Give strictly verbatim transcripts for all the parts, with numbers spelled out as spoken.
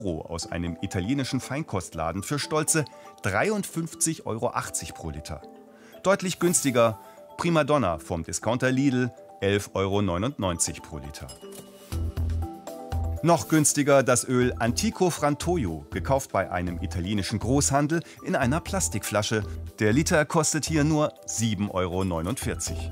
aus einem italienischen Feinkostladen für stolze dreiundfünfzig Euro achtzig pro Liter. Deutlich günstiger Primadonna vom Discounter Lidl, elf Euro neunundneunzig pro Liter. Noch günstiger das Öl Antico Frantoio, gekauft bei einem italienischen Großhandel in einer Plastikflasche. Der Liter kostet hier nur sieben Euro neunundvierzig.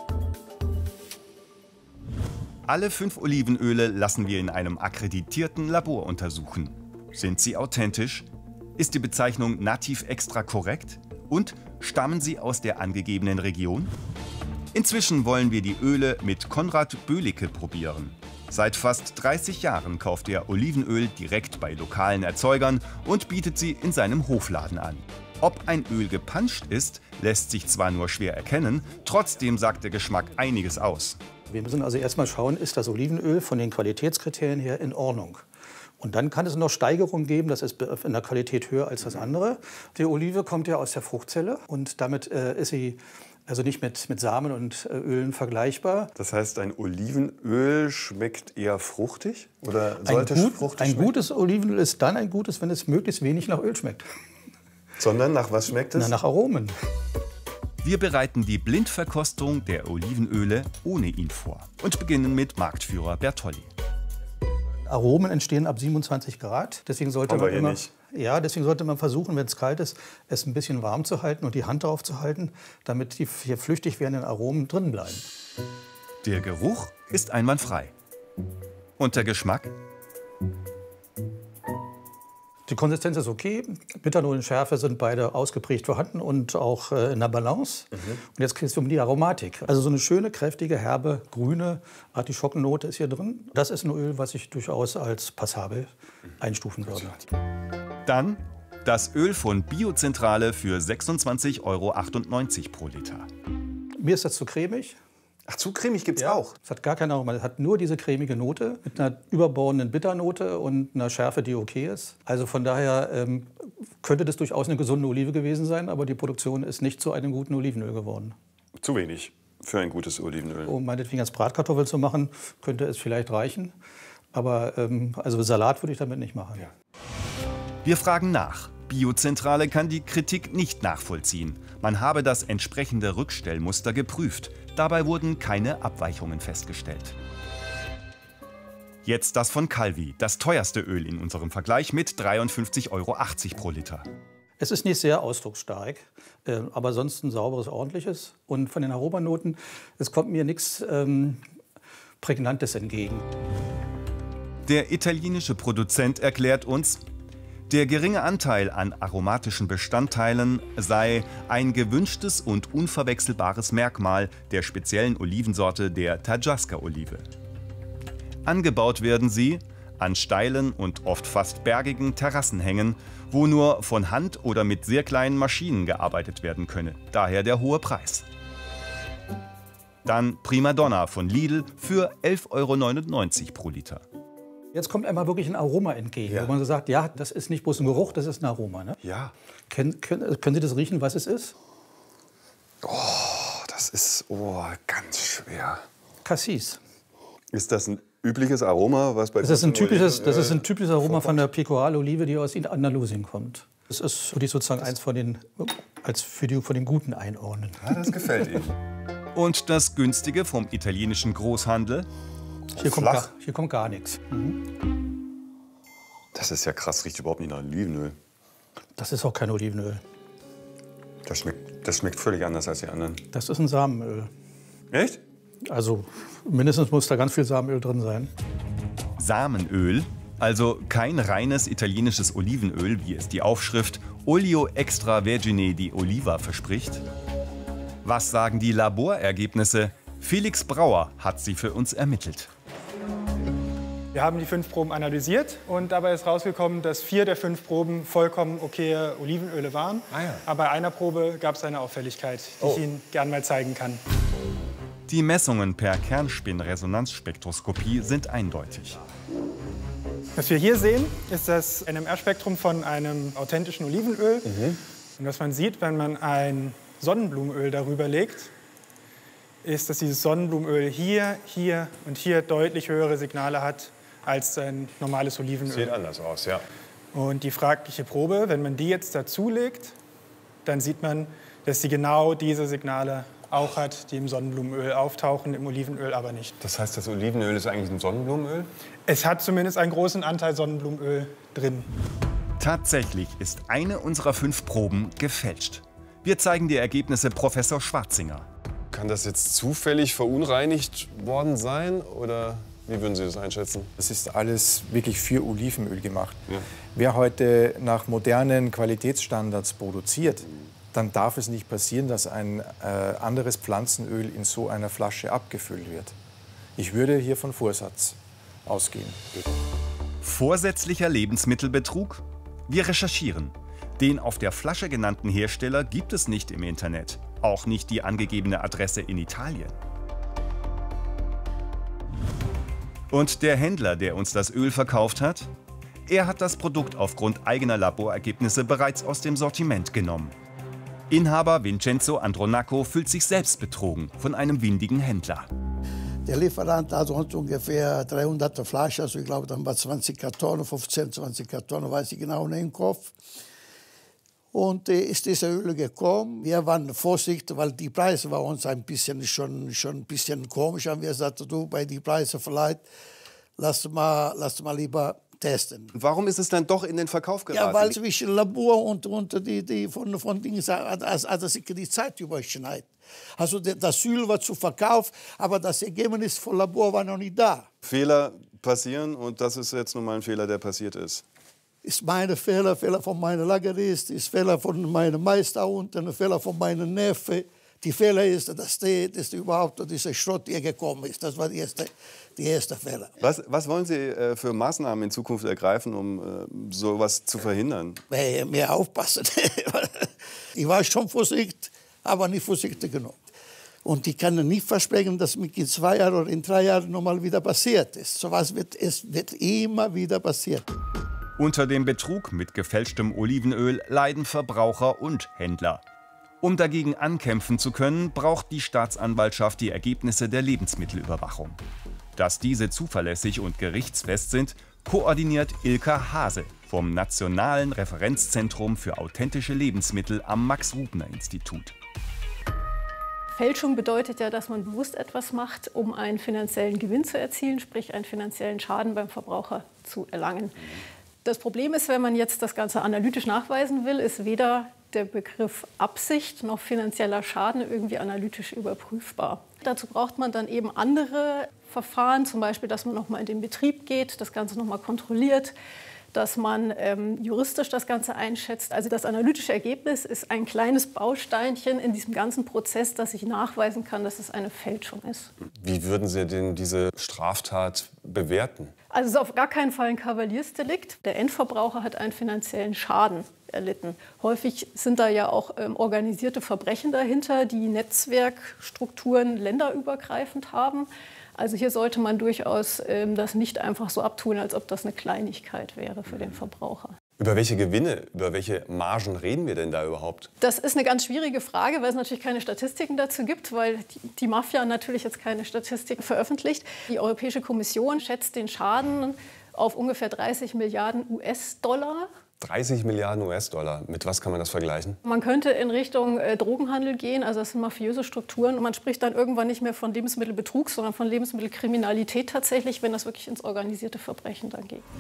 Alle fünf Olivenöle lassen wir in einem akkreditierten Labor untersuchen. Sind sie authentisch? Ist die Bezeichnung Nativ Extra korrekt? Und stammen sie aus der angegebenen Region? Inzwischen wollen wir die Öle mit Konrad Böhlicke probieren. Seit fast dreißig Jahren kauft er Olivenöl direkt bei lokalen Erzeugern und bietet sie in seinem Hofladen an. Ob ein Öl gepanscht ist, lässt sich zwar nur schwer erkennen, trotzdem sagt der Geschmack einiges aus. Wir müssen also erstmal schauen, ist das Olivenöl von den Qualitätskriterien her in Ordnung. Und dann kann es noch Steigerungen geben, das ist in der Qualität höher als das andere. Die Olive kommt ja aus der Fruchtzelle und damit äh, ist sie also nicht mit, mit Samen und äh, Ölen vergleichbar. Das heißt, ein Olivenöl schmeckt eher fruchtig? Oder sollte ein, gut, fruchtig ein schmecken? gutes Olivenöl ist dann ein gutes, wenn es möglichst wenig nach Öl schmeckt. Sondern nach was schmeckt es? Na, nach Aromen. Wir bereiten die Blindverkostung der Olivenöle ohne ihn vor und beginnen mit Marktführer Bertolli. Aromen entstehen ab siebenundzwanzig Grad. Deswegen sollte Aber man eh immer, nicht. ja, deswegen sollte man versuchen, wenn es kalt ist, es ein bisschen warm zu halten und die Hand darauf zu halten, damit die hier flüchtig werdenden Aromen drin bleiben. Der Geruch ist einwandfrei. Und der Geschmack? Die Konsistenz ist okay. Bitternotenschärfe sind beide ausgeprägt vorhanden und auch äh, in der Balance. Mhm. Und jetzt geht es um die Aromatik. Also so eine schöne, kräftige, herbe, grüne Artischockennote ist hier drin. Das ist ein Öl, was ich durchaus als passabel einstufen würde. Dann das Öl von Biozentrale für sechsundzwanzig Euro achtundneunzig pro Liter. Mir ist das zu cremig. Ach, zu cremig gibt's Ja, auch? es hat gar keine Aroma. Es hat nur diese cremige Note mit einer überbordenden Bitternote und einer Schärfe, die okay ist. Also von daher ähm, könnte das durchaus eine gesunde Olive gewesen sein, aber die Produktion ist nicht zu einem guten Olivenöl geworden. Zu wenig für ein gutes Olivenöl. Um meinetwegen als Bratkartoffel zu machen, könnte es vielleicht reichen. Aber ähm, also Salat würde ich damit nicht machen. Ja. Wir fragen nach. Biozentrale kann die Kritik nicht nachvollziehen. Man habe das entsprechende Rückstellmuster geprüft. Dabei wurden keine Abweichungen festgestellt. Jetzt das von Calvi, das teuerste Öl in unserem Vergleich mit dreiundfünfzig Euro achtzig pro Liter. Es ist nicht sehr ausdrucksstark, äh, aber sonst ein sauberes, ordentliches. Und von den Aromanoten, es kommt mir nichts ähm, Prägnantes entgegen. Der italienische Produzent erklärt uns, der geringe Anteil an aromatischen Bestandteilen sei ein gewünschtes und unverwechselbares Merkmal der speziellen Olivensorte der Taggiasca-Olive. Angebaut werden sie an steilen und oft fast bergigen Terrassenhängen, wo nur von Hand oder mit sehr kleinen Maschinen gearbeitet werden könne. Daher der hohe Preis. Dann Primadonna von Lidl für elf Euro neunundneunzig pro Liter. Jetzt kommt einmal wirklich ein Aroma entgegen, Ja. wo man so sagt, ja, das ist nicht bloß ein Geruch, das ist ein Aroma. Ne? Ja. Können, können, können Sie das riechen, was es ist? Oh, das ist oh, ganz schwer. Cassis. Ist das ein übliches Aroma, was bei Das ist ein guten typisches, Oliven, das ist ein äh, typisches Aroma vorkommt? von der Pecoral-Olive, die aus Andalusien kommt. Das ist, würde ich sozusagen eins von den, als für die, von den Guten einordnen. Ja, das gefällt Ihnen. Und das günstige vom italienischen Großhandel? Hier kommt, Flach. gar, hier kommt gar nichts. Das ist ja krass, riecht überhaupt nicht nach Olivenöl. Das ist auch kein Olivenöl. Das schmeckt, das schmeckt völlig anders als die anderen. Das ist ein Samenöl. Echt? Also mindestens muss da ganz viel Samenöl drin sein. Samenöl, also kein reines italienisches Olivenöl, wie es die Aufschrift Olio extravergine di Oliva verspricht. Was sagen die Laborergebnisse? Felix Brauer hat sie für uns ermittelt. Wir haben die fünf Proben analysiert und dabei ist rausgekommen, dass vier der fünf Proben vollkommen okaye Olivenöle waren. Ah ja. Aber bei einer Probe gab es eine Auffälligkeit, die Oh. ich Ihnen gern mal zeigen kann. Die Messungen per Kernspinresonanzspektroskopie sind eindeutig. Was wir hier sehen, ist das N M R-Spektrum von einem authentischen Olivenöl. Mhm. Und was man sieht, wenn man ein Sonnenblumenöl darüber legt, ist, dass dieses Sonnenblumenöl hier, hier und hier deutlich höhere Signale hat als ein normales Olivenöl. Sieht anders aus, ja. Und die fragliche Probe, wenn man die jetzt dazulegt, dann sieht man, dass sie genau diese Signale auch hat, die im Sonnenblumenöl auftauchen, im Olivenöl aber nicht. Das heißt, das Olivenöl ist eigentlich ein Sonnenblumenöl? Es hat zumindest einen großen Anteil Sonnenblumenöl drin. Tatsächlich ist eine unserer fünf Proben gefälscht. Wir zeigen die Ergebnisse Professor Schwarzinger. Kann das jetzt zufällig verunreinigt worden sein oder wie würden Sie das einschätzen? Das ist alles wirklich für Olivenöl gemacht. Ja. Wer heute nach modernen Qualitätsstandards produziert, dann darf es nicht passieren, dass ein äh, anderes Pflanzenöl in so einer Flasche abgefüllt wird. Ich würde hier von Vorsatz ausgehen. Vorsätzlicher Lebensmittelbetrug? Wir recherchieren. Den auf der Flasche genannten Hersteller gibt es nicht im Internet. Auch nicht die angegebene Adresse in Italien. Und der Händler, der uns das Öl verkauft hat? Er hat das Produkt aufgrund eigener Laborergebnisse bereits aus dem Sortiment genommen. Inhaber Vincenzo Andronaco fühlt sich selbst betrogen von einem windigen Händler. Der Lieferant hat uns ungefähr dreihundert Flaschen, also ich glaube, dann war zwanzig Kartonen, fünfzehn, zwanzig Kartonen, weiß ich genau nicht im Kopf. Und äh, ist diese Öl gekommen. Wir waren vorsichtig, weil die Preise waren uns ein bisschen schon, schon ein bisschen komisch. Und wir sagten, du, bei den Preisen vielleicht, lass mal, lass mal lieber testen. Warum ist es dann doch in den Verkauf geraten? Ja, weil zwischen Labor und, und die, die von, von Dingen hat, hat sich die Zeit überschneit. Also das Öl war zu Verkauf, aber das Ergebnis vom Labor war noch nicht da. Fehler passieren und das ist jetzt nun mal ein Fehler, der passiert ist. Ist meine Fehler, Fehler von meinem Lagerist, ist Fehler von meinem Meister unten, Fehler von meinem Neffe. Die Fehler ist, dass, die, dass die überhaupt dieser Schrott hier gekommen ist. Das war die erste, die erste Fehler. Was, was wollen Sie äh, für Maßnahmen in Zukunft ergreifen, um äh, sowas zu verhindern? Mehr, mehr aufpassen. Ich war schon vorsichtig, aber nicht vorsichtig genug. Und ich kann nicht versprechen, dass mir in zwei Jahren oder in drei Jahren noch mal wieder passiert ist. So was wird, es wird immer wieder passieren. Unter dem Betrug mit gefälschtem Olivenöl leiden Verbraucher und Händler. Um dagegen ankämpfen zu können, braucht die Staatsanwaltschaft die Ergebnisse der Lebensmittelüberwachung. Dass diese zuverlässig und gerichtsfest sind, koordiniert Ilka Hase vom Nationalen Referenzzentrum für authentische Lebensmittel am Max-Rubner-Institut. Fälschung bedeutet ja, dass man bewusst etwas macht, um einen finanziellen Gewinn zu erzielen, sprich einen finanziellen Schaden beim Verbraucher zu erlangen. Das Problem ist, wenn man jetzt das Ganze analytisch nachweisen will, ist weder der Begriff Absicht noch finanzieller Schaden irgendwie analytisch überprüfbar. Dazu braucht man dann eben andere Verfahren, zum Beispiel, dass man noch mal in den Betrieb geht, das Ganze noch mal kontrolliert, dass man ähm, juristisch das Ganze einschätzt. Also das analytische Ergebnis ist ein kleines Bausteinchen in diesem ganzen Prozess, dass ich nachweisen kann, dass es eine Fälschung ist. Wie würden Sie denn diese Straftat bewerten? Also es ist auf gar keinen Fall ein Kavaliersdelikt. Der Endverbraucher hat einen finanziellen Schaden erlitten. Häufig sind da ja auch ähm, organisierte Verbrechen dahinter, die Netzwerkstrukturen länderübergreifend haben. Also hier sollte man durchaus ähm, das nicht einfach so abtun, als ob das eine Kleinigkeit wäre für den Verbraucher. Über welche Gewinne, über welche Margen reden wir denn da überhaupt? Das ist eine ganz schwierige Frage, weil es natürlich keine Statistiken dazu gibt, weil die, die Mafia natürlich jetzt keine Statistiken veröffentlicht. Die Europäische Kommission schätzt den Schaden auf ungefähr dreißig Milliarden U S-Dollar. dreißig Milliarden U S-Dollar. Mit was kann man das vergleichen? Man könnte in Richtung äh, Drogenhandel gehen, also das sind mafiöse Strukturen. Und man spricht dann irgendwann nicht mehr von Lebensmittelbetrug, sondern von Lebensmittelkriminalität tatsächlich, wenn das wirklich ins organisierte Verbrechen dann geht.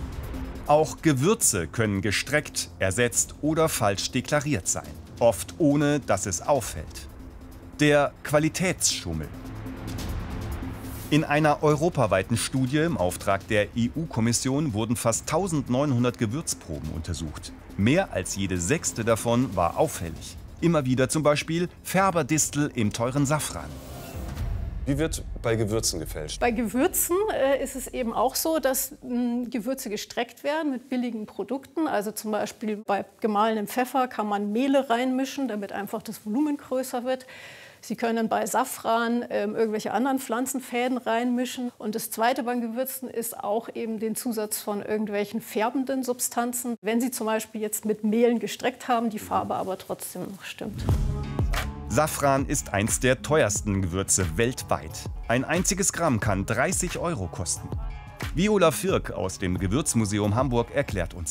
Auch Gewürze können gestreckt, ersetzt oder falsch deklariert sein. Oft ohne, dass es auffällt. Der Qualitätsschummel. In einer europaweiten Studie im Auftrag der E U-Kommission wurden fast eintausendneunhundert Gewürzproben untersucht. Mehr als jede sechste davon war auffällig. Immer wieder zum Beispiel Färberdistel im teuren Safran. Wie wird bei Gewürzen gefälscht? Bei Gewürzen äh, ist es eben auch so, dass mh, Gewürze gestreckt werden mit billigen Produkten. Also zum Beispiel bei gemahlenem Pfeffer kann man Mehle reinmischen, damit einfach das Volumen größer wird. Sie können bei Safran äh, irgendwelche anderen Pflanzenfäden reinmischen. Und das Zweite beim Gewürzen ist auch eben den Zusatz von irgendwelchen färbenden Substanzen. Wenn Sie zum Beispiel jetzt mit Mehlen gestreckt haben, die Farbe aber trotzdem noch stimmt. Safran ist eins der teuersten Gewürze weltweit. Ein einziges Gramm kann dreißig Euro kosten. Viola Firk aus dem Gewürzmuseum Hamburg erklärt uns